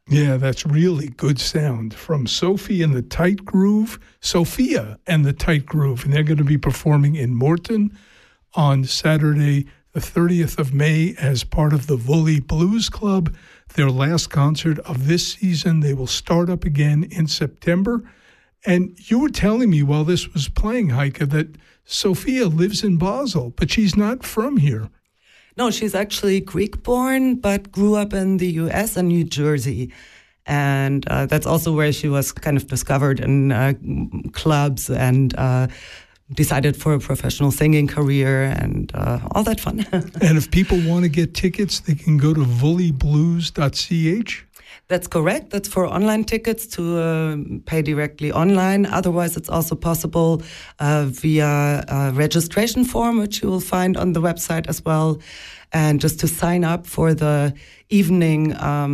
Yeah, that's really good sound from Sophia and the Tight Groove. And they're going to be performing in Morton on Saturday, the 30th of May, as part of the Woolley Blues Club. Their last concert of this season. They will start up again in September. And you were telling me while this was playing, Heike, that Sophia lives in Basel, but she's not from here. No, she's actually Greek-born, but grew up in the U.S. and New Jersey. And that's also where she was kind of discovered in clubs and decided for a professional singing career and all that fun. And if people want to get tickets, they can go to wooleyblues.ch? That's correct. That's for online tickets to pay directly online. Otherwise, it's also possible via a registration form, which you will find on the website as well. And just to sign up for the evening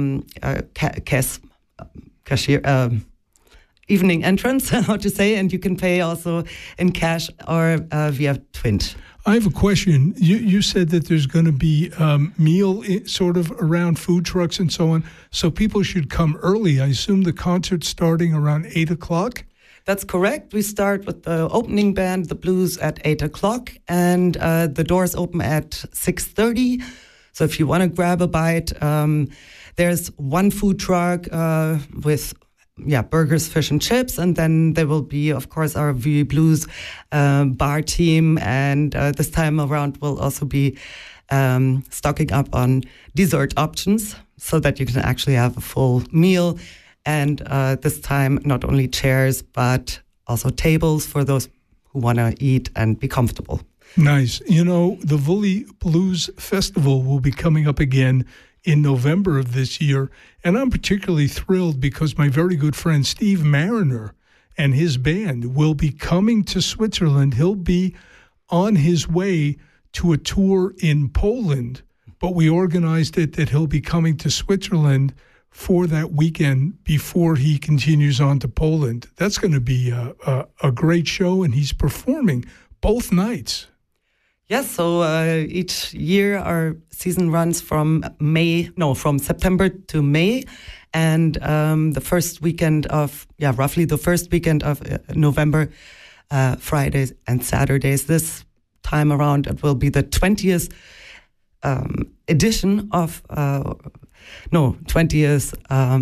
evening entrance, how to say, and you can pay also in cash or via Twint. I have a question. You said that there's going to be meal sort of around food trucks and so on, so people should come early. I assume the concert's starting around 8 o'clock? That's correct. We start with the opening band, the blues, at 8 o'clock, and the doors open at 6:30. So if you want to grab a bite, there's one food truck with burgers, fish, and chips. And then there will be, of course, our V Blues bar team. And this time around, we'll also be stocking up on dessert options so that you can actually have a full meal. And this time, not only chairs, but also tables for those who want to eat and be comfortable. Nice. You know, the Woolley Blues Festival will be coming up again in November of this year. And I'm particularly thrilled because my very good friend Steve Mariner and his band will be coming to Switzerland. He'll be on his way to a tour in Poland, but we organized it that he'll be coming to Switzerland for that weekend before he continues on to Poland. That's going to be a great show, and he's performing both nights. Yes, so each year our season runs from September to May, and the first weekend of November, Fridays and Saturdays. This time around, it will be the 20th edition of 20th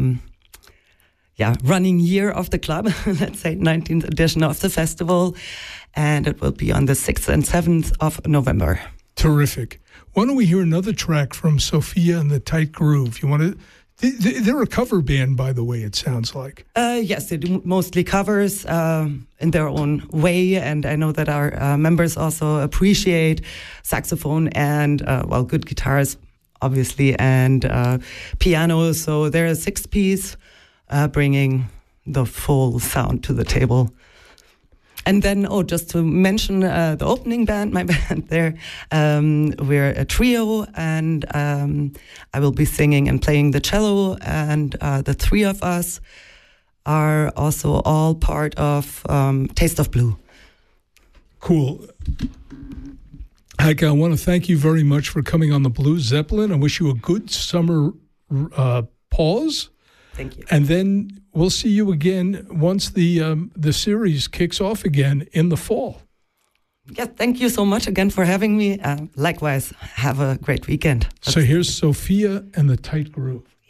running year of the club. Let's say 19th edition of the festival. And it will be on the 6th and 7th of November. Terrific. Why don't we hear another track from Sophia and the Tight Groove? You want to? They're a cover band, by the way, it sounds like. Yes, they do mostly covers in their own way. And I know that our members also appreciate saxophone and, good guitars, obviously, and piano. So they're a 6-piece, bringing the full sound to the table. And then, just to mention the opening band, my band there, we're a trio, and I will be singing and playing the cello, and the three of us are also all part of Taste of Blue. Cool. Heike, I want to thank you very much for coming on the Blues Zeppelin. I wish you a good summer pause. Thank you. And then we'll see you again once the series kicks off again in the fall. Yeah, thank you so much again for having me. Likewise, have a great weekend. So here's Sophia and the Tight Groove.